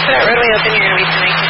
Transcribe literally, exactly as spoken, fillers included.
for that roadway open, you're going to be tonight.